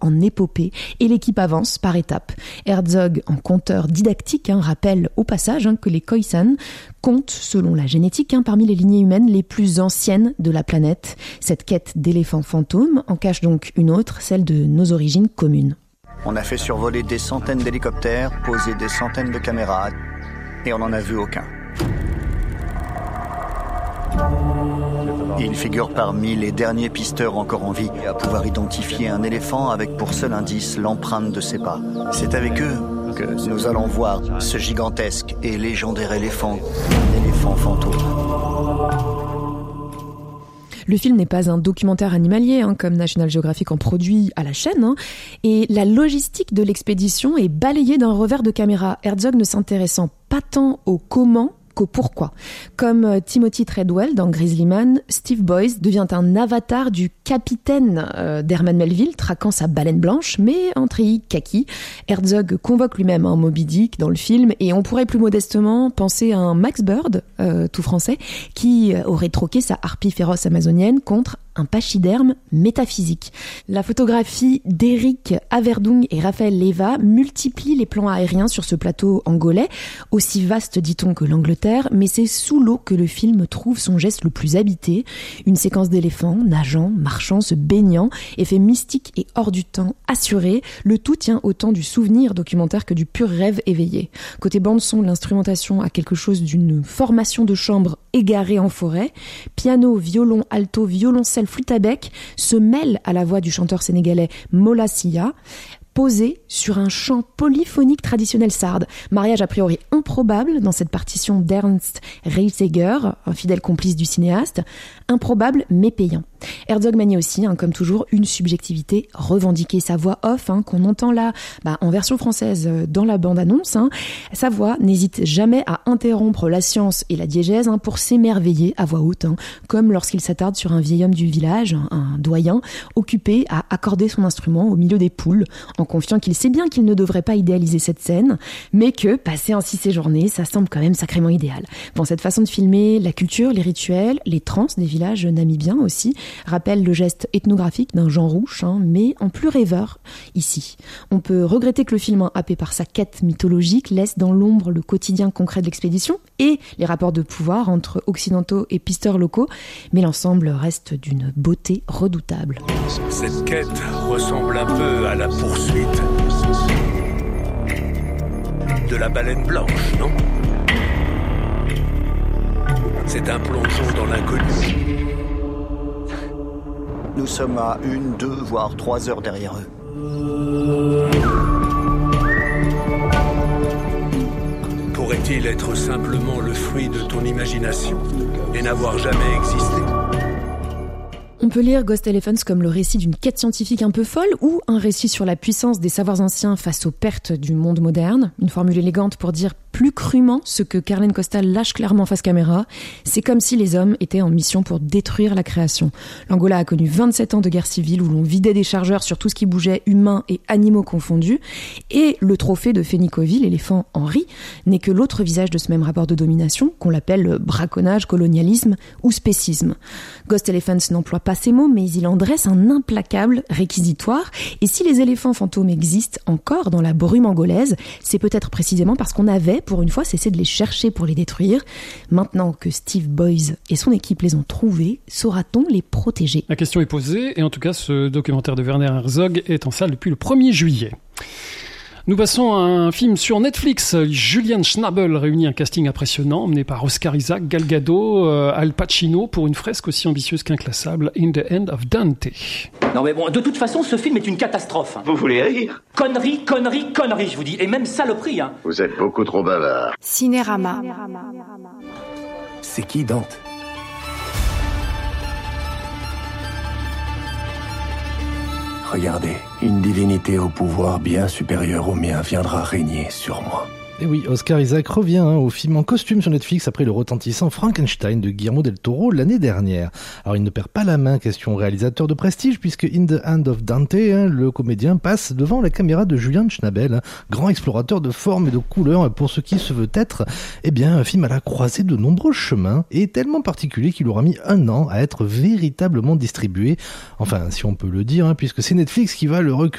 en épopée et l'équipe avance par étapes. Herzog, en conteur didactique, rappelle au passage que les Khoisan comptent, selon la génétique, parmi les lignées humaines les plus anciennes de la planète. Cette quête d'éléphants fantômes en cache donc une autre, celle de nos origines communes. On a fait survoler des centaines d'hélicoptères, posé des centaines de caméras, et on n'en a vu aucun. Il figure parmi les derniers pisteurs encore en vie à pouvoir identifier un éléphant avec pour seul indice l'empreinte de ses pas. C'est avec eux que nous allons voir ce gigantesque et légendaire éléphant fantôme. Le film n'est pas un documentaire animalier, comme National Geographic en produit à la chaîne, et la logistique de l'expédition est balayée d'un revers de caméra, Herzog ne s'intéressant pas tant au comment qu'au pourquoi. Comme Timothy Treadwell dans Grizzly Man, Steve Boyce devient un avatar du capitaine d'Herman Melville, traquant sa baleine blanche, mais en treillis kaki. Herzog convoque lui-même un Moby Dick dans le film, et on pourrait plus modestement penser à un Max Bird, tout français, qui aurait troqué sa harpie féroce amazonienne contre un pachyderme métaphysique. La photographie d'Eric Averdung et Raphaël Leva multiplie les plans aériens sur ce plateau angolais, aussi vaste dit-on que l'Angleterre, mais c'est sous l'eau que le film trouve son geste le plus habité, une séquence d'éléphants nageant, marchant, se baignant, effet mystique et hors du temps assuré, le tout tient autant du souvenir documentaire que du pur rêve éveillé. Côté bande-son, l'instrumentation a quelque chose d'une formation de chambre égarée en forêt, piano, violon, alto, violoncelle, flûte à bec se mêle à la voix du chanteur sénégalais Mola Sia, posé sur un chant polyphonique traditionnel sarde. Mariage a priori improbable dans cette partition d'Ernst Reitseger, un fidèle complice du cinéaste, improbable mais payant. Herzog manie aussi, comme toujours, une subjectivité revendiquée. Sa voix off, qu'on entend là, en version française dans la bande-annonce, sa voix n'hésite jamais à interrompre la science et la diégèse pour s'émerveiller à voix haute, comme lorsqu'il s'attarde sur un vieil homme du village, un doyen, occupé à accorder son instrument au milieu des poules, en confiant qu'il sait bien qu'il ne devrait pas idéaliser cette scène, mais que, passer ainsi ses journées, ça semble quand même sacrément idéal. Bon, cette façon de filmer la culture, les rituels, les transes des villages namibiens aussi, rappelle le geste ethnographique d'un Jean Rouch, mais en plus rêveur ici. On peut regretter que le film, happé par sa quête mythologique, laisse dans l'ombre le quotidien concret de l'expédition et les rapports de pouvoir entre occidentaux et pisteurs locaux, mais l'ensemble reste d'une beauté redoutable. Cette quête ressemble un peu à la poursuite de la baleine blanche, non ? C'est un plongeon dans l'inconnu. Nous sommes à 1, 2, voire 3 heures derrière eux. Pourrait-il être simplement le fruit de ton imagination et n'avoir jamais existé ? On peut lire Ghost Elephants comme le récit d'une quête scientifique un peu folle ou un récit sur la puissance des savoirs anciens face aux pertes du monde moderne. Une formule élégante pour dire plus crûment ce que Carlen Costa lâche clairement face caméra. C'est comme si les hommes étaient en mission pour détruire la création. L'Angola a connu 27 ans de guerre civile où l'on vidait des chargeurs sur tout ce qui bougeait, humains et animaux confondus. Et le trophée de Fénicovi, l'éléphant Henri, n'est que l'autre visage de ce même rapport de domination qu'on l'appelle braconnage, colonialisme ou spécisme. Ghost Elephants n'emploie pas ces mots, mais il en dresse un implacable réquisitoire. Et si les éléphants fantômes existent encore dans la brume angolaise, c'est peut-être précisément parce qu'on avait, pour une fois, cessé de les chercher pour les détruire. Maintenant que Steve Boyce et son équipe les ont trouvés, saura-t-on les protéger ? La question est posée, et en tout cas, ce documentaire de Werner Herzog est en salle depuis le 1er juillet. Nous passons à un film sur Netflix. Julian Schnabel réunit un casting impressionnant, emmené par Oscar Isaac, Gal Gadot, Al Pacino, pour une fresque aussi ambitieuse qu'inclassable, In the End of Dante. Non mais bon, de toute façon, ce film est une catastrophe. Vous voulez rire ? Connerie, connerie, connerie, je vous dis. Et même saloperie, Vous êtes beaucoup trop bavard. Cinérama. C'est qui Dante ? Regardez, une divinité au pouvoir bien supérieur au mien viendra régner sur moi. Et oui, Oscar Isaac revient au film en costume sur Netflix après le retentissant Frankenstein de Guillermo del Toro l'année dernière. Alors il ne perd pas la main, question réalisateur de prestige, puisque In the Hand of Dante, le comédien passe devant la caméra de Julian Schnabel, grand explorateur de formes et de couleurs pour ce qui se veut être, un film à la croisée de nombreux chemins et tellement particulier qu'il aura mis 1 an à être véritablement distribué. Enfin, si on peut le dire, puisque c'est Netflix qui va le recueillir